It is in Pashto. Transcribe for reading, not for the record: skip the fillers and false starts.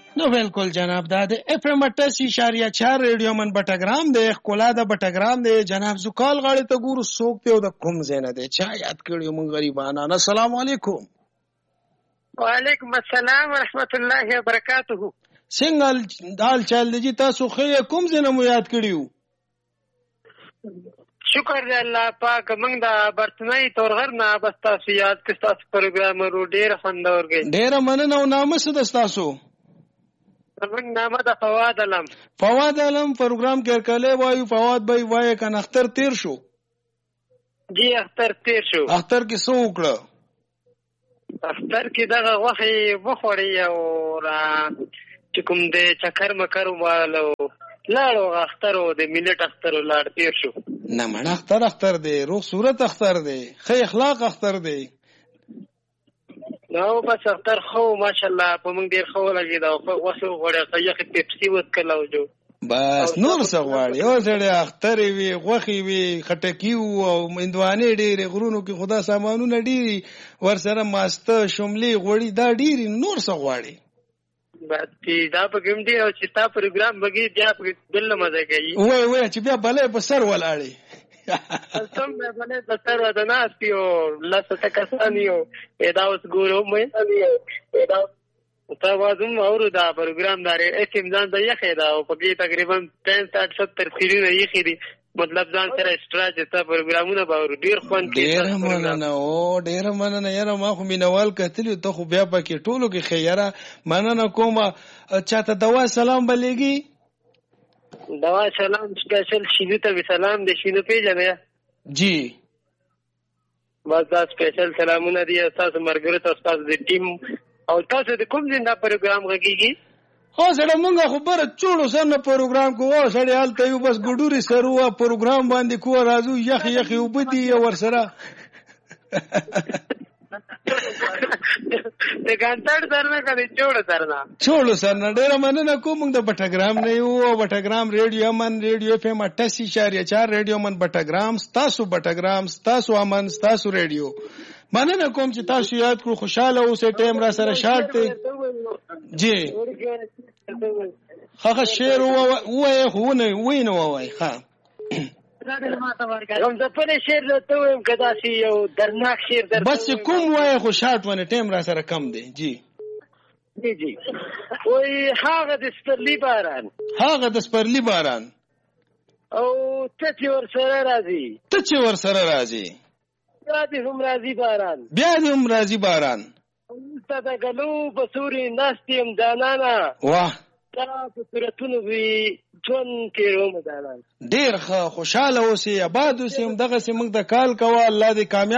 نو بالکل جناب دا د اف ام 88.4 ریډیو من بټګرام د ښکلا د بټګرام د جناب زکال غاړي ته ګورو څوک ته د کوم زینه دی چا یاد کړی مونږ غریبانو. السلام علیکم. وعلیکم السلام ورحمت الله وبرکاته. څنګه دال چل دی تاسو خو کوم زینه مو یاد کړیو؟ شکر دی الله پاک. موږ د برتنۍ تورغر نه بس تاسو یاد کړ. تاسو پروګرام ورو ډیر خوندور دی. ډیر مننه او نامه څه د تاسو؟ موږ نامه د فواد علم. فواد علم پروګرام کې کله وایو فواد بھائی وایي کنه اختر تیر شو؟ جی اختر تیر شو. اختر کې څه وکړه؟ اختر کې دغه غوښې وخوړې او چې کوم د چکر مکر والو لاړو اخترو د ملت اخترو لاړ تیر شو. نه مړ اختر دی، روغ صورت اختر دی، ښه اخلاق اختر دی. نو بس اختر خو ماشاءالله په موږ ډیر خو لګید او په وسو غوړې یخ پیپسي وکړو جو. بس نور څه غواړي او سړی اختر وي غوخي وي خټکی او مندوانې ډېرې غرونو کې خدا سامانونه ډېری ورسره ماسته شملې غوړي دا ډېری نور څه غواړي. بس دا په کوم دی او چې تا پروګرام بګي بیا په بل مزه کوي. وای چې بیا بلې په سر ولاړی سم به بلې په سر وداناس پیو لاسه تکسانیو ادا اوس ګورو مې ادا تا وازم اورو دا پروګرام داري اکیم ځان د یخې دا او په کې تقریبا 65-70 سیریونه یخې دي. مطلب ځان سره ایکسترا چې تا پروګرامونه باور ډیر خوند کوي. ډیر مننه او ډیر مننه یاره ما خو مینوال کتلی ته خو بیا پکې ټولو کې خیره مننه کوم. چاته دوا سلام بلېږي؟ دوا سلام سپیشل شینو ته سلام د شینو پیژنې جی بس دا سپیشل سلامونه دي تاسو مرګره تاسو د ټیم او تاسو د کوم ځای دا پروګرام غږیږي؟ او سره مونږه خبره چوړو سره پروګرام کوو سړی حالته یو بس ګډوري سره پروګرام باندې کو راځو یخ وبدي ور سره د ګانټړ درنه کړي چوړو سره ډیر مننه کوم د بټګرام نه یو بټګرام ریډیو من ریډیو اف ام 88.4 ریډیو من بټګرام تاسو بټګرام تاسو امن تاسو ریډیو مننه کوم چې تاسو یاد کړو. خوشاله اوسئ ټیم را سره شارټ دی جی خاخه شعر وای خو نه وینه وای ها کوم څه په شعر ته ویم کدا شی یو درناک شعر در بس کوم وای خو شارټ ونه ټیم را سره کم دی جی جی وای هغه د سپرلی باران او ته چې ور سره راځي بیا دې هم راځي باران ستاسو غلو بصوري ناستیم دانانا واه تاسو صورتونه وی جون تیروم دانان ډیر خوشاله اوسئ آباد اوسئ دغه سیمه د کال کوا الله دې کامیاب